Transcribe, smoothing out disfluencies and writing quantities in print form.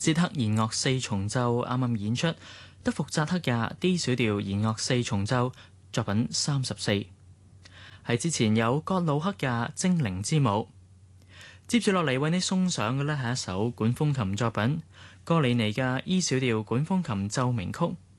捷克弦樂四重奏啱啱演出德伏扎克嘅 D 小調弦樂四重奏作品34，喺之前有葛魯克嘅精靈之舞。接住落嚟為你送上嘅呢係一首管風琴作品，哥里尼嘅 E 小調管風琴奏鳴曲。